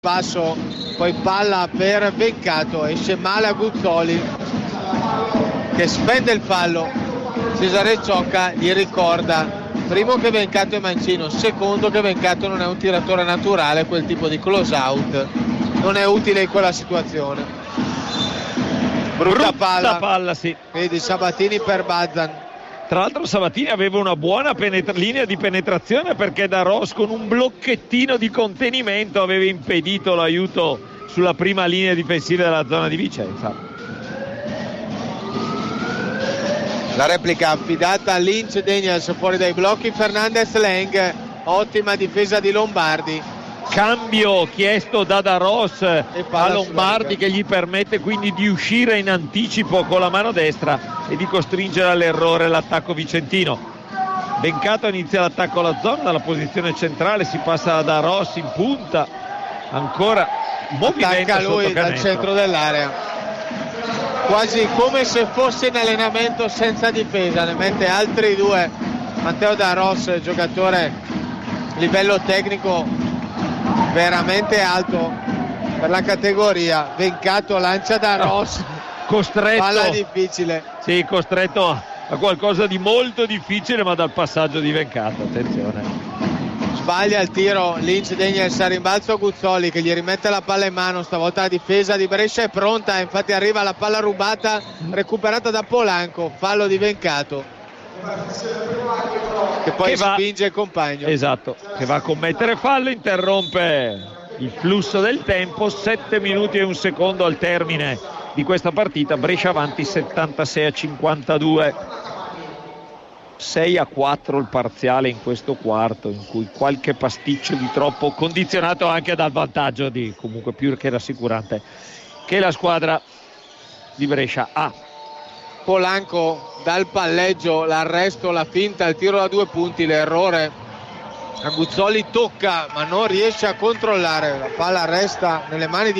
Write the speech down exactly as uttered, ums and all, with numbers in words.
passo, poi palla per Vencato, esce male a Guzzoli che spende il fallo. Cesare Ciocca gli ricorda primo che Vencato è mancino, secondo che Vencato non è un tiratore naturale, quel tipo di close out non è utile in quella situazione. Brutta, Brutta palla, palla sì. vedi Sabatini per Bazan. Tra l'altro Sabatini aveva una buona penetra- linea di penetrazione, perché da Ross con un blocchettino di contenimento aveva impedito l'aiuto sulla prima linea difensiva della zona di Vicenza. La replica affidata a Lynch Daniels fuori dai blocchi, Fernandez Leng, ottima difesa di Lombardi. Cambio chiesto da Da Ross a Lombardi, che gli permette quindi di uscire in anticipo con la mano destra e di costringere all'errore l'attacco vicentino. Vencato inizia l'attacco alla zona, dalla posizione centrale si passa da Da Ross in punta, ancora movimento attacca lui sotto dal canestro. centro dell'area, quasi come se fosse in allenamento senza difesa, ne mette altri due. Matteo Da Ross, giocatore livello tecnico veramente alto per la categoria. Vencato lancia Da Ross, no, costretto, palla difficile, sì, costretto a qualcosa di molto difficile, ma dal passaggio di Vencato, attenzione. Sbaglia il tiro Lynch Daniels, a rimbalzo Guzzoli che gli rimette la palla in mano. Stavolta la difesa di Brescia è pronta, infatti arriva la palla rubata recuperata da Polanco, fallo di Vencato che poi che va, spinge il compagno, esatto, che va a commettere fallo, interrompe il flusso del tempo. Sette minuti e un secondo al termine di questa partita, Brescia avanti settantasei a cinquantadue, sei a quattro il parziale in questo quarto, in cui qualche pasticcio di troppo, condizionato anche dal vantaggio di comunque più che rassicurante che la squadra di Brescia ha. Polanco dal palleggio, l'arresto, la finta, il tiro da due punti, l'errore a Guzzoli, tocca ma non riesce a controllare, la palla resta nelle mani di